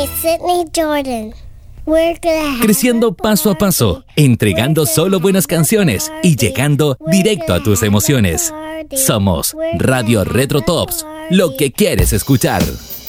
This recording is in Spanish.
is Sydney Jordan. Creciendo paso a paso, entregando solo buenas canciones y llegando directo a tus emociones. Somos Radio Retro Tops, lo que quieres escuchar.